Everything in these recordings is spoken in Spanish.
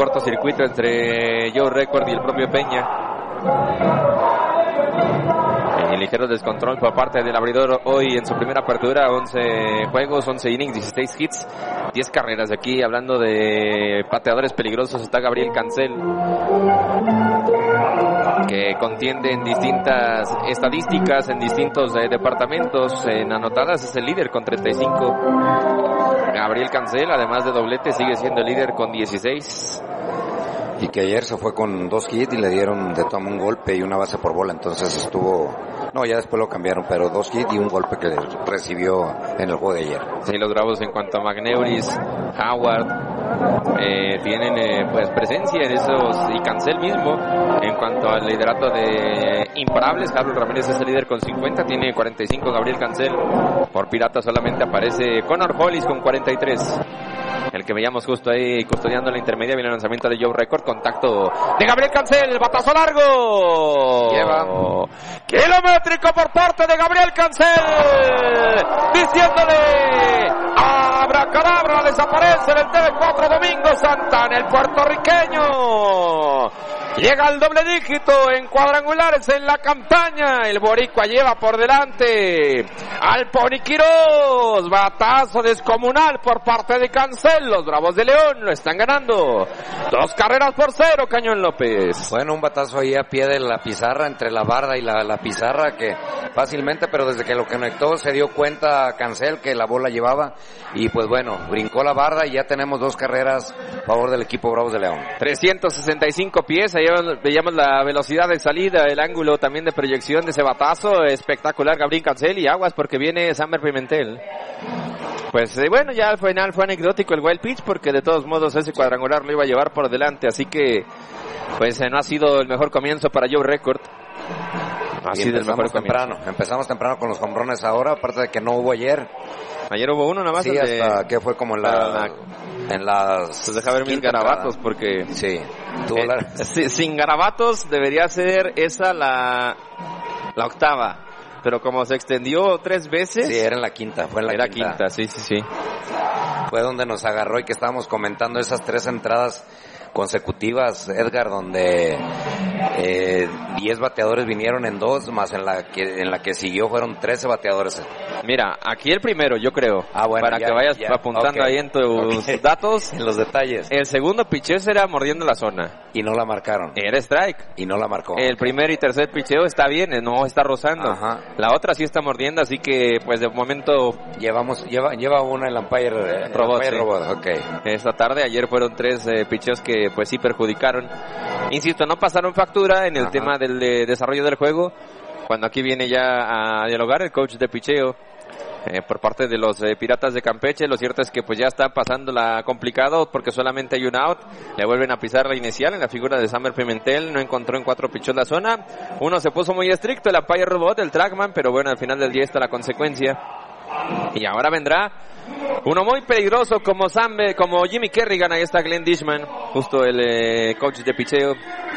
cortocircuito entre Joe Record y el propio Peña. Ligero descontrol por parte del abridor hoy en su primera apertura. 11 juegos, 11 innings, 16 hits, 10 carreras. Aquí hablando de pateadores peligrosos está Gabriel Cancel, que contiende en distintas estadísticas, en distintos departamentos. En anotadas es el líder con 35. Gabriel Cancel, además de doblete, sigue siendo el líder con 16. Y que ayer se fue con 2 hits y le dieron de toma un golpe y una base por bola, entonces estuvo... No, ya después lo cambiaron, pero 2 hits y un golpe que recibió en el juego de ayer. Sí, los Bravos en cuanto a Magneuris, Howard, tienen pues presencia en esos, y Cancel mismo, en cuanto al liderato de imparables. Harold Ramírez es el líder con 50, tiene 45 Gabriel Cancel. Por Piratas solamente aparece Connor Hollis con 43. El que veíamos justo ahí custodiando la intermedia. Viene el lanzamiento de Joe Record. Contacto de Gabriel Cancel. El batazo largo. Lleva. Kilométrico por parte de Gabriel Cancel. Diciéndole abracadabra. Desaparece en el TV4 Domingo Santana, el puertorriqueño. Llega al doble dígito en cuadrangulares en la campaña. El boricua lleva por delante al Pony Quiroz. Batazo descomunal por parte de Cancel. Los Bravos de León lo están ganando 2-0, Cañón López. Bueno, un batazo ahí a pie de la pizarra, entre la barda y la pizarra, que fácilmente, pero desde que lo conectó se dio cuenta Cancel que la bola llevaba. Y pues bueno, brincó la barda y ya tenemos 2 carreras a favor del equipo Bravos de León. 365 pies. Ahí veíamos la velocidad de salida, el ángulo también de proyección de ese batazo. Espectacular Gabriel Cancel, y aguas porque viene Samber Pimentel. Pues bueno, ya al final fue anecdótico el wild pitch, porque de todos modos ese cuadrangular lo iba a llevar por delante, así que pues no ha sido el mejor comienzo para Joe Record. Ha sido el mejor temprano. Empezamos temprano con los hombrones ahora, aparte de que no hubo ayer. Ayer hubo uno nada más. Sí, hasta que fue como en las... Pues deja ver mis garabatos, porque... Sí. Sin garabatos debería ser esa la octava. Pero como se extendió 3 veces... Sí, era en la quinta, fue en la quinta. Sí. Fue donde nos agarró y que estábamos comentando esas 3 entradas consecutivas, Edgar, donde 10 bateadores vinieron en 2, más en la que siguió fueron 13 bateadores. Mira, aquí el primero, yo creo, bueno, para que vayas apuntando ahí en tus datos. En los detalles. El segundo picheo era mordiendo la zona. Y no la marcaron. Era strike. Y no la marcó. El primer y tercer picheo está bien, no está rozando. Ajá. La otra sí está mordiendo, así que pues de momento... Lleva una el umpire robot. Okay. Esta tarde, ayer fueron 3 picheos que pues sí perjudicaron. Insisto, no pasaron factura en el tema del desarrollo del juego. Cuando aquí viene ya a dialogar el coach de picheo por parte de los Piratas de Campeche, lo cierto es que pues ya está pasando la complicado, porque solamente hay un out. Le vuelven a pisar la inicial en la figura de Samber Pimentel. No encontró en 4 picheos la zona. Uno se puso muy estricto, el umpire robot, el trackman, pero bueno, al final del día está la consecuencia. Y ahora vendrá uno muy peligroso como Jimmy Kerrigan. Ahí está Glenn Dishman, justo el coach de picheo.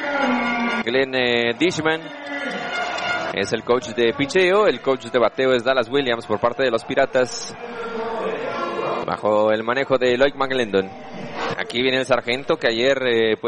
Glenn Dishman es el coach de picheo. El coach de bateo es Dallas Williams por parte de los Piratas, bajo el manejo de Lloyd McLendon. Aquí viene el sargento, que ayer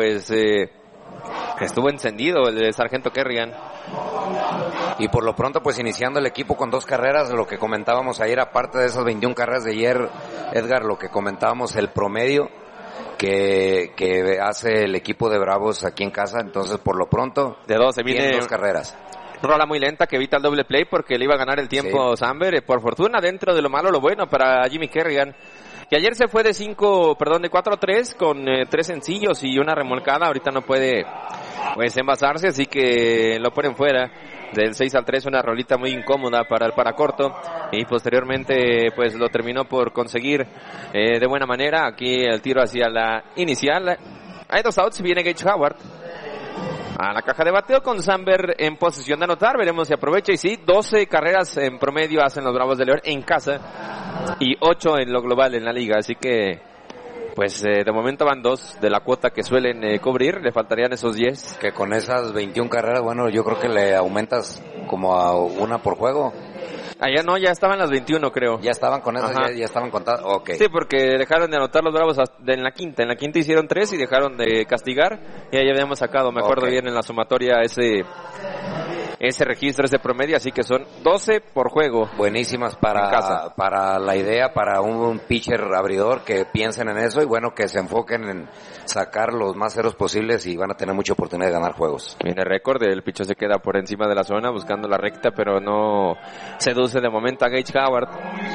estuvo encendido, el sargento Kerrigan. Y por lo pronto pues iniciando el equipo con 2 carreras, lo que comentábamos ayer, aparte de esas 21 carreras de ayer, Edgar, lo que comentábamos, el promedio que hace el equipo de Bravos aquí en casa. Entonces por lo pronto de 12 viene 2 carreras. Rola muy lenta que evita el doble play porque le iba a ganar el tiempo Samber. Por fortuna, dentro de lo malo, lo bueno para Jimmy Kerrigan, que ayer se fue de 4-3 con 3 sencillos y una remolcada. Ahorita no puede envasarse, así que lo ponen fuera. Del 6-3, una rolita muy incómoda para el paracorto, y posteriormente pues lo terminó por conseguir de buena manera. Aquí el tiro hacia la inicial. Hay 2 outs, viene Gage Howard a la caja de bateo con Samber en posición de anotar. Veremos si aprovecha. Y sí, 12 carreras en promedio hacen los Bravos de León en casa y 8 en lo global en la liga, así que pues de momento van 2 de la cuota que suelen cubrir. Le faltarían esos 10. Que con esas 21 carreras, bueno, yo creo que le aumentas como a 1 por juego. Allá no, ya estaban las 21, creo. Ya estaban con eso, ya estaban contados. Okay. Sí, porque dejaron de anotar los Bravos en la quinta. En la quinta hicieron 3 y dejaron de castigar. Y ahí habíamos sacado, me acuerdo bien en la sumatoria, ese registro, ese promedio. Así que son 12 por juego. Buenísimas para la idea, para un pitcher abridor que piensen en eso y bueno, que se enfoquen en sacar los más ceros posibles y van a tener mucha oportunidad de ganar juegos. Viene récord, el pitcher se queda por encima de la zona buscando la recta, pero no seduce de momento a Gage Howard.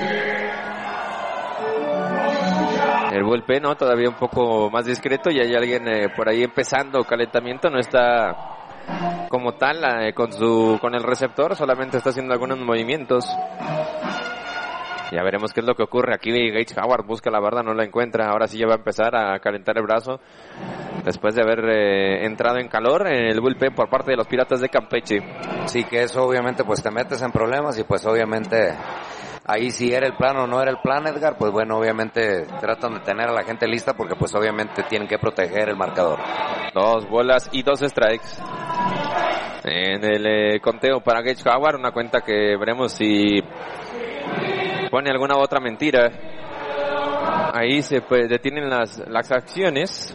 El bullpen, ¿no? Todavía un poco más discreto y hay alguien por ahí empezando calentamiento, no está como tal con el receptor, solamente está haciendo algunos movimientos. Ya veremos qué es lo que ocurre. Aquí Gage Howard busca la barda, no la encuentra. Ahora sí ya va a empezar a calentar el brazo después de haber entrado en calor en el bullpen por parte de los Piratas de Campeche. Sí, que eso obviamente pues te metes en problemas y pues obviamente ahí si era el plan o no era el plan, Edgar, pues bueno, obviamente tratan de tener a la gente lista porque pues obviamente tienen que proteger el marcador. 2 bolas y 2 strikes en el conteo para Gage Howard, una cuenta que veremos si pone alguna otra mentira. Ahí se detienen las acciones.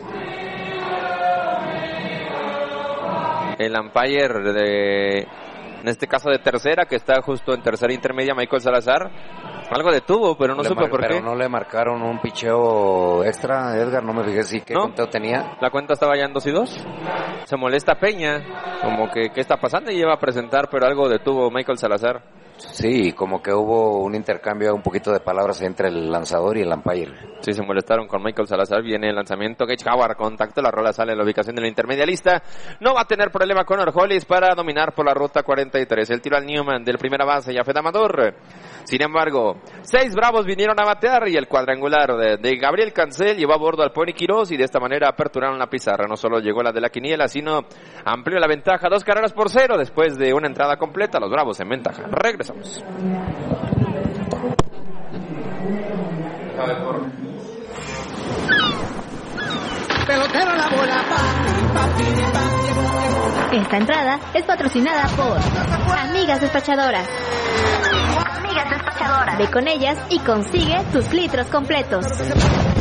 El umpire en este caso de tercera, que está justo en tercera intermedia, Michael Salazar, algo detuvo, pero no supe por qué. Pero no le marcaron un picheo extra, Edgar, no me fijé qué conteo tenía. La cuenta estaba ya en 2-2. Se molesta Peña, como que qué está pasando, y iba a presentar, pero algo detuvo Michael Salazar. Sí, como que hubo un intercambio, un poquito de palabras entre el lanzador y el umpire. Sí, se molestaron con Michael Salazar. Viene el lanzamiento. Gage Howard, contacto. La rola sale en la ubicación de la intermedia lista. No va a tener problema con Orjolis para dominar por la ruta 43. El tiro al Newman del primera base, Yafet Amador. Sin embargo, 6 Bravos vinieron a batear y el cuadrangular de Gabriel Cancel llevó a bordo al Pony Quirós y de esta manera aperturaron la pizarra. No solo llegó la de la quiniela, sino amplió la ventaja 2-0 después de una entrada completa. Los Bravos en ventaja. Regresamos. Pelotero la bola. Esta entrada es patrocinada por Amigas Despachadoras. Ve con ellas y consigue tus litros completos.